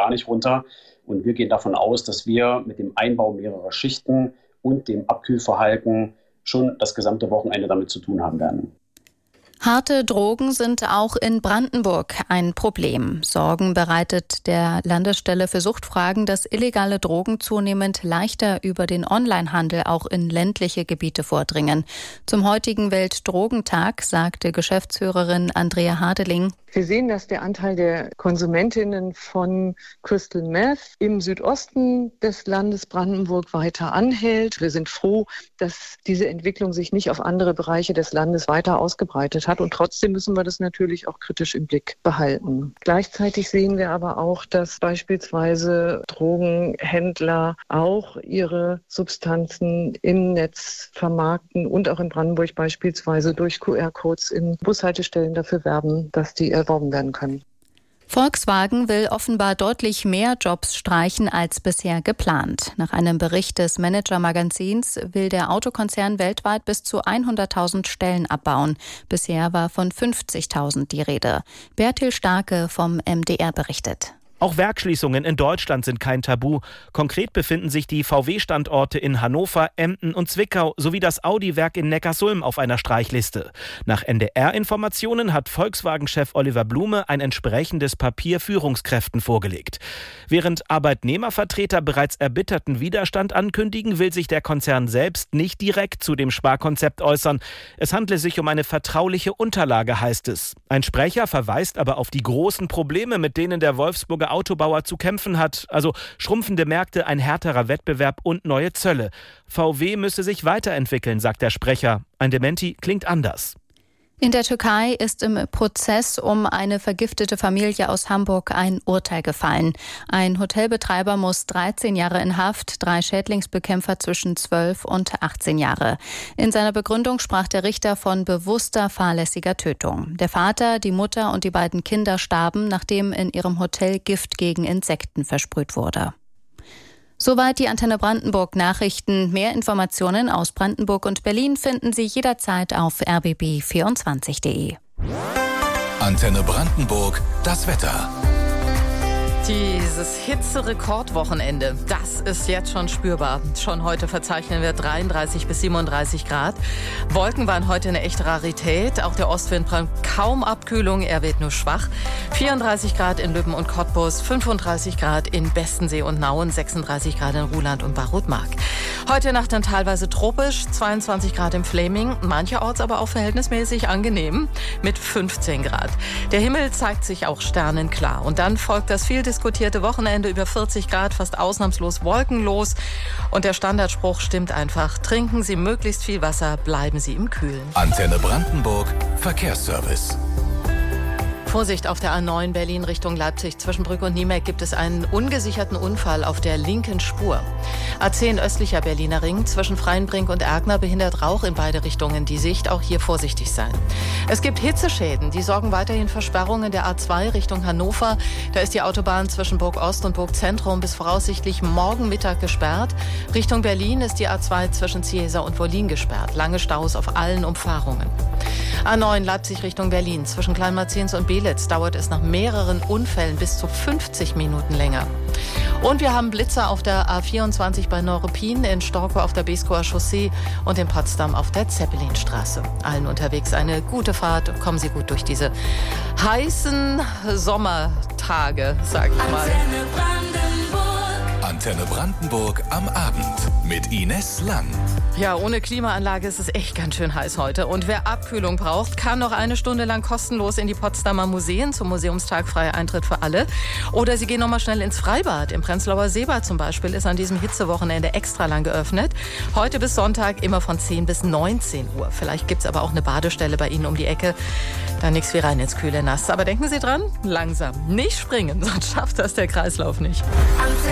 gar nicht runter. Und wir gehen davon aus, dass wir mit dem Einbau mehrerer Schichten und dem Abkühlverhalten schon das gesamte Wochenende damit zu tun haben werden. Harte Drogen sind auch in Brandenburg ein Problem. Sorgen bereitet der Landesstelle für Suchtfragen, dass illegale Drogen zunehmend leichter über den Onlinehandel auch in ländliche Gebiete vordringen. Zum heutigen Weltdrogentag sagte Geschäftsführerin Andrea Hadeling: Wir sehen, dass der Anteil der Konsumentinnen von Crystal Meth im Südosten des Landes Brandenburg weiter anhält. Wir sind froh, dass diese Entwicklung sich nicht auf andere Bereiche des Landes weiter ausgebreitet hat. Und trotzdem müssen wir das natürlich auch kritisch im Blick behalten. Gleichzeitig sehen wir aber auch, dass beispielsweise Drogenhändler auch ihre Substanzen im Netz vermarkten und auch in Brandenburg beispielsweise durch QR-Codes in Bushaltestellen dafür werben, dass die erworben werden können. Volkswagen will offenbar deutlich mehr Jobs streichen als bisher geplant. Nach einem Bericht des Manager-Magazins will der Autokonzern weltweit bis zu 100.000 Stellen abbauen. Bisher war von 50.000 die Rede. Bertil Starke vom MDR berichtet. Auch Werksschließungen in Deutschland sind kein Tabu. Konkret befinden sich die VW-Standorte in Hannover, Emden und Zwickau sowie das Audi-Werk in Neckarsulm auf einer Streichliste. Nach NDR-Informationen hat Volkswagen-Chef Oliver Blume ein entsprechendes Papier Führungskräften vorgelegt. Während Arbeitnehmervertreter bereits erbitterten Widerstand ankündigen, will sich der Konzern selbst nicht direkt zu dem Sparkonzept äußern. Es handle sich um eine vertrauliche Unterlage, heißt es. Ein Sprecher verweist aber auf die großen Probleme, mit denen der Wolfsburger Autobauer zu kämpfen hat, also schrumpfende Märkte, ein härterer Wettbewerb und neue Zölle. VW müsse sich weiterentwickeln, sagt der Sprecher. Ein Dementi klingt anders. In der Türkei ist im Prozess um eine vergiftete Familie aus Hamburg ein Urteil gefallen. Ein Hotelbetreiber muss 13 Jahre in Haft, 3 Schädlingsbekämpfer zwischen 12 und 18 Jahre. In seiner Begründung sprach der Richter von bewusster fahrlässiger Tötung. Der Vater, die Mutter und die beiden Kinder starben, nachdem in ihrem Hotel Gift gegen Insekten versprüht wurde. Soweit die Antenne Brandenburg Nachrichten. Mehr Informationen aus Brandenburg und Berlin finden Sie jederzeit auf rbb24.de. Antenne Brandenburg, das Wetter. Dieses Hitzerekordwochenende, das ist jetzt schon spürbar. Schon heute verzeichnen wir 33 bis 37 Grad. Wolken waren heute eine echte Rarität. Auch der Ostwind bringt kaum Abkühlung, er weht nur schwach. 34 Grad in Lübben und Cottbus, 35 Grad in Bestensee und Nauen, 36 Grad in Ruhland und Bad-Mark. Heute Nacht dann teilweise tropisch, 22 Grad im Fläming, mancherorts aber auch verhältnismäßig angenehm mit 15 Grad. Der Himmel zeigt sich auch sternenklar. Und dann folgt das viel diskutierte Wochenende über 40 Grad, fast ausnahmslos wolkenlos. Und der Standardspruch stimmt einfach: Trinken Sie möglichst viel Wasser, bleiben Sie im Kühlen. Antenne Brandenburg, Verkehrsservice. Vorsicht auf der A9 Berlin Richtung Leipzig. Zwischen Brücke und Niemeck gibt es einen ungesicherten Unfall auf der linken Spur. A10 östlicher Berliner Ring zwischen Freienbrink und Erkner behindert Rauch in beide Richtungen die Sicht. Auch hier vorsichtig sein. Es gibt Hitzeschäden. Die sorgen weiterhin für Sperrungen der A2 Richtung Hannover. Da ist die Autobahn zwischen Burg Ost und Burg Zentrum bis voraussichtlich morgen Mittag gesperrt. Richtung Berlin ist die A2 zwischen Ziesa und Wollin gesperrt. Lange Staus auf allen Umfahrungen. A9 Leipzig Richtung Berlin zwischen Kleinmarzens und Belitz dauert es nach mehreren Unfällen bis zu 50 Minuten länger. Und wir haben Blitzer auf der A24 bei Neuruppin, in Storkow auf der Beeskower Chaussee und in Potsdam auf der Zeppelinstraße. Allen unterwegs eine gute Fahrt. Kommen Sie gut durch diese heißen Sommertage, sag ich mal. Antenne Brandenburg am Abend mit Ines Lang. Ja, ohne Klimaanlage ist es echt ganz schön heiß heute. Und wer Abkühlung braucht, kann noch eine Stunde lang kostenlos in die Potsdamer Museen zum Museumstag, freier Eintritt für alle. Oder Sie gehen noch mal schnell ins Freibad. Im Prenzlauer Seebad zum Beispiel ist an diesem Hitzewochenende extra lang geöffnet. Heute bis Sonntag immer von 10 bis 19 Uhr. Vielleicht gibt's aber auch eine Badestelle bei Ihnen um die Ecke. Da nichts wie rein ins kühle Nass. Aber denken Sie dran, langsam, nicht springen, sonst schafft das der Kreislauf nicht.